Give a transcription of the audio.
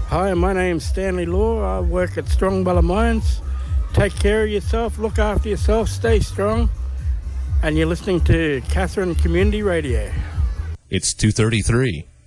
Hi, my name's Stanley Law. I work at Strongbulla Mines. Take care of yourself, look after yourself, stay strong. And you're listening to Katherine Community Radio. It's 2:33.